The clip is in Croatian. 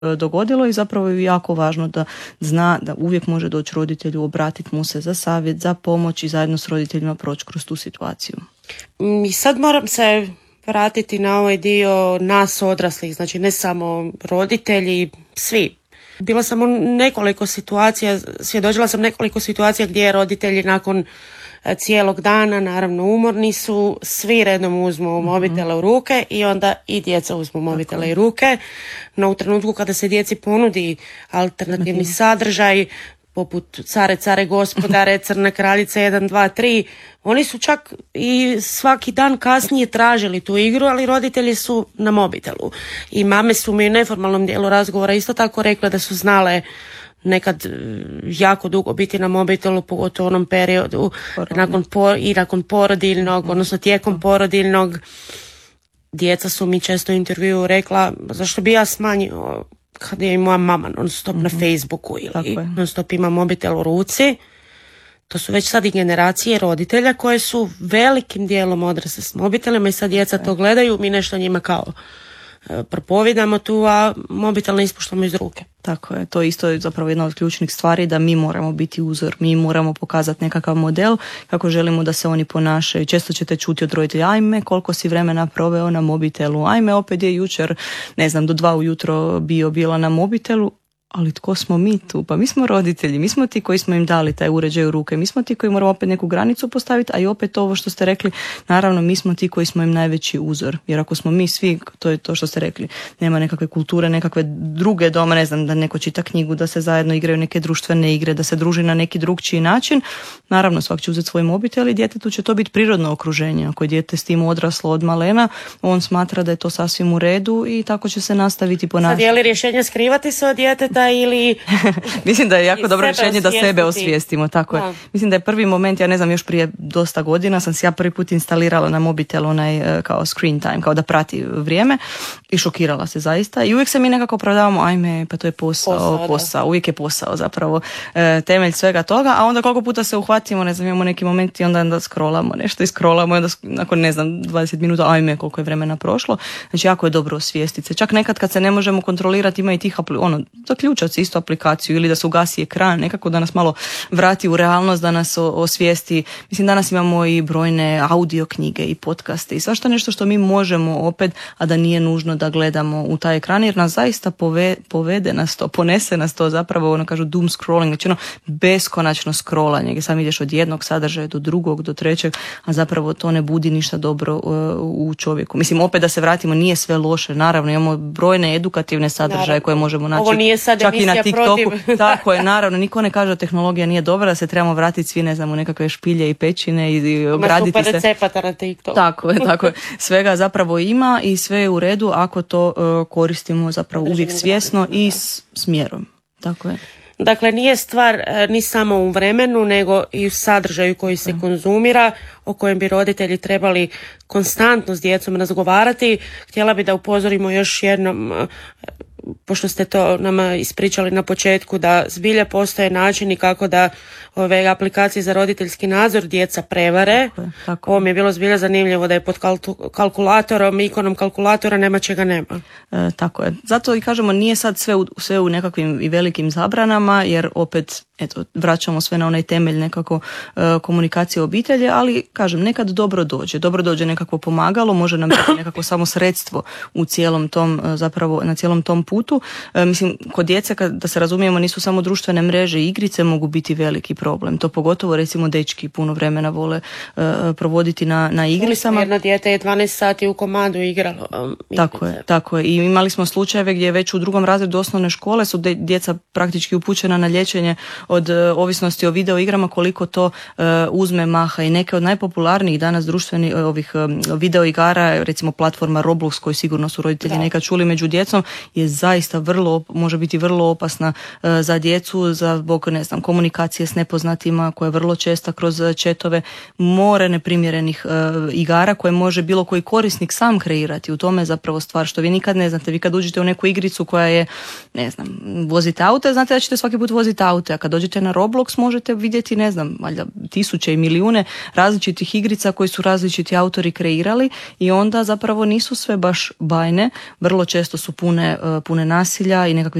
dogodilo i zapravo je jako važno da zna da uvijek može doći roditelju, obratiti mu se za savjet, za pomoć i zajedno s roditeljima proći kroz tu situaciju. I sad moram se vratiti na ovaj dio nas odraslih, znači ne samo roditelji, svi. Bila sam u nekoliko situacija, svjedočila sam nekoliko situacija gdje roditelji nakon cijelog dana, naravno umorni su, svi redom uzmu mobitele u ruke i onda i djeca uzmu mobitele u ruke. No u trenutku kada se djeci ponudi alternativni sadržaj, poput Care gospodare, Crna kraljica 1, 2, 3, oni su čak i svaki dan kasnije tražili tu igru, ali roditelji su na mobitelu. I mame su mi u neformalnom dijelu razgovora isto tako rekle da su znale nekad jako dugo biti na mobitelu, pogotovo u onom periodu nakon porodiljnog, odnosno tijekom porodiljnog. Djeca su mi često u intervjuu rekla zašto bi ja smanjio kad je i moja mama non stop na Facebooku ili non stop ima mobitel u ruci. To su već sad i generacije roditelja koje su velikim dijelom odrasle s mobitelima i sad djeca to gledaju, mi nešto njima kao propovidamo tu, a mobitel ne ispuštamo iz ruke. Tako je, to je isto zapravo jedna od ključnih stvari, da mi moramo biti uzor, mi moramo pokazati nekakav model kako želimo da se oni ponašaju. Često ćete čuti od roditelja, ajme koliko si vremena proveo na mobitelu, ajme opet je jučer, ne znam, do 2 ujutro bila na mobitelu. Ali tko smo mi tu? Pa mi smo roditelji, mi smo ti koji smo im dali taj uređaj u ruke, mi smo ti koji moramo opet neku granicu postaviti, a i opet ovo što ste rekli, naravno mi smo ti koji smo im najveći uzor. Jer ako smo mi svi, to je to što ste rekli, nema nekakve kulture, nekakve druge doma, ne znam, da neko čita knjigu, da se zajedno igraju neke društvene igre, da se druži na neki drugčiji način, naravno svak će uzeti svoj mobitel i djetetu će to biti prirodno okruženje. Ako je dijete s tim odraslo od malena, on smatra da je to sasvim u redu i tako će se nastaviti ponašati. Sad je li rješenje skrivati se od djeteta ili... Mislim da je jako dobro rješenje da sebe osvijestimo, tako je. Mislim da je prvi moment, ja ne znam, još prije dosta godina sam si ja prvi put instalirala na mobitel onaj kao screen time, kao da prati vrijeme i šokirala se zaista i uvijek se mi nekako opravdavamo, ajme, pa to je posao, uvijek je posao zapravo temelj svega toga, a onda koliko puta se uhvatimo, ne znam, imamo neki moment i onda scrollamo nešto i scrollamo i onda nakon, ne znam, 20 minuta, ajme, koliko je vremena prošlo. Znači jako je dobro osvijestiti se. Čak nekad kad se ne možemo kontrolirati, ima i tih zaključati isto aplikaciju ili da se ugasi ekran, nekako da nas malo vrati u realnost, da nas osvijesti. Mislim, danas imamo i brojne audio knjige i podcaste i svašta nešto što mi možemo opet, a da nije nužno da gledamo u taj ekran, jer nas zaista povede nas to, ponese nas to zapravo, ono kažu doom scrolling, znači beskonačno scrollanje, gdje sam ideš od jednog sadržaja do drugog, do trećeg, a zapravo to ne budi ništa dobro u čovjeku. Mislim, opet da se vratimo, nije sve loše, naravno, imamo brojne edukativne sadržaje koje možemo naći. Ovo nije sad čak i na TikToku. Protiv. Tako je, naravno, niko ne kaže da tehnologija nije dobra, da se trebamo vratiti svi, ne znam, u nekakve špilje i pećine i ograditi se. Ima super recepata na TikToku. Tako je. Svega zapravo ima i sve je u redu ako to koristimo zapravo uvijek svjesno i s mjerom. Tako je. Dakle, nije stvar ni samo u vremenu, nego i u sadržaju koji se konzumira, o kojem bi roditelji trebali konstantno s djecom razgovarati. Htjela bi da upozorimo još jednom, pošto ste to nama ispričali na početku, da zbilja postoje načini kako da ove aplikacije za roditeljski nadzor djeca prevare. Tako. Ovo mi je bilo zbilja zanimljivo da je pod kalkulatorom, ikonom kalkulatora nema čega nema. Tako je. Zato i kažemo, nije sad sve u nekakvim i velikim zabranama, jer opet vraćamo sve na onaj temelj nekako komunikacije obitelji, ali kažem, nekad dobro dođe nekakvo pomagalo, može nam biti nekako samo sredstvo u cijelom tom, zapravo na cijelom tom putu. Mislim, kod djece, da se razumijemo, nisu samo društvene mreže i igrice mogu biti veliki problem. To pogotovo, recimo, dečki puno vremena vole provoditi na igricama. Jedno dijete je 12 sati u komadu igralo. Tako je. I imali smo slučajeve gdje već u 2. razredu osnovne škole su djeca praktički upućena na liječenje od ovisnosti o video igrama, koliko to uzme maha. I neke od najpopularnijih danas društvenih video igara, recimo platforma Roblox, koju sigurno su roditelji nekad čuli među djecom, je zaista može biti vrlo opasna za djecu, zbog, ne znam, komunikacije s nepoznatima koja je vrlo česta kroz chatove, more neprimjerenih igara koje može bilo koji korisnik sam kreirati. U tome je zapravo stvar što vi nikad ne znate. Vi kad uđete u neku igricu koja je, ne znam, vozite aute, znate da ćete svaki put voziti aute, a kad dođete na Roblox možete vidjeti, ne znam, valjda tisuće i milijune različitih igrica koji su različiti autori kreirali i onda zapravo nisu sve baš bajne, vrlo često su pune nasilja i nekakvih